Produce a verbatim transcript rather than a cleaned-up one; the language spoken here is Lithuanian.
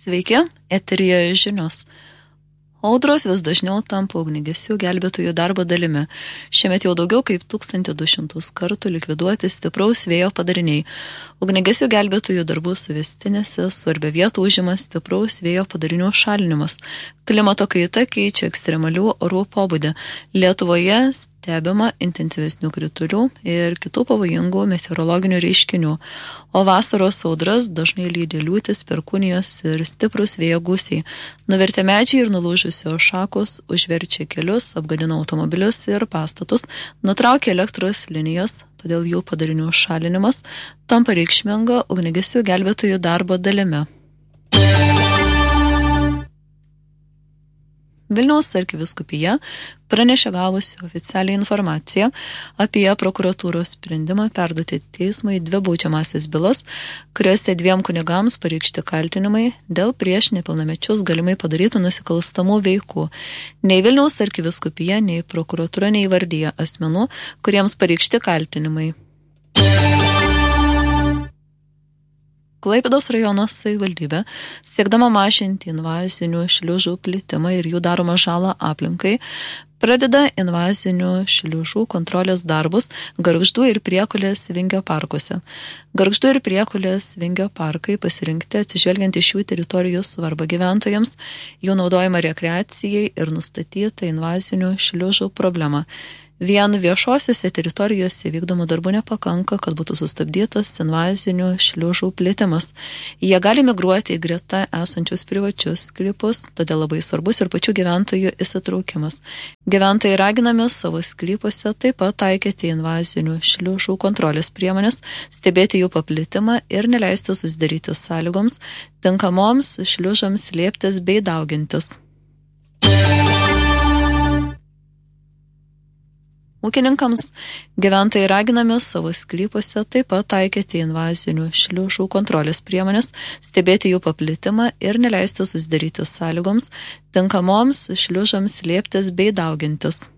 Sveiki, eteryje žinios. Audros vis dažniau tampa ugniagesių gelbėtojų darbo dalimi. Šiemet jau daugiau kaip tūkstantį du šimtus kartų likviduoti stipraus vėjo padariniai. Ugniagesių gelbėtojų darbų suvestinėse svarbia vieta užima stipraus vėjo padarinių šalinimas. Klimato kaita keičia ekstremalių orų pobūdį. Lietuvoje stebima intensyvesnių kritulių ir kitų pavojingų meteorologinių reiškinių, o vasaros audras dažnai lydi liūtis, perkūnijos ir stiprus vėjo gūsiai. Nuvertę medžiai ir nulūžusios šakos užverčia kelius, apgadina automobilius ir pastatus, nutraukia elektros linijos, todėl jų padarinių šalinimas tampa reikšminga ugniagesių gelbėtojų darbo dalimi. Vilniaus arkivyskupija pranešė gavusi oficialią informaciją apie prokuratūros sprendimą perduoti teismui dvi baudžiamąsias bylas, kuriuose dviem kunigams pareikšti kaltinimai dėl prieš nepilnamečius galimai padarytų nusikalstamų veikų. Nei Vilniaus arkivyskupija, nei prokuratūra neįvardyja asmenų, kuriems pareikšti kaltinimai. Klaipėdos rajono savivaldybė, siekdama mažinti invazinių šliužų plitimą ir jų daromą žalą aplinkai, pradeda invazinių šliužų kontrolės darbus Gargždų ir Priekulės Vingio parkuose. Gargždų ir Priekulės Vingio parkai pasirinkti atsižvelgiant į šių teritorijų svarbą gyventojams, jų naudojimą rekreacijai ir nustatytą invazinių šliužų problemą. Vien viešosiose teritorijose vykdomų darbų nepakanka, kad būtų sustabdytas invazinių šliužų plėtimas. Jie gali migruoti į greta esančius privačius sklypus, todėl labai svarbus ir pačių gyventojų įsitraukimas. Gyventojai raginami savo sklypuose taip pat taikyti invazinių šliužų kontrolės priemonės, stebėti jų paplitimą ir neleisti susidaryti sąlygoms tinkamoms šliužams slėptis bei daugintis. Ūkininkams gyventojai raginami savo sklypuose taip pat taikyti invazinių šliužų kontrolės priemonės, stebėti jų paplitimą ir neleisti susidaryti sąlygoms tinkamoms šliužams slėptis bei daugintis.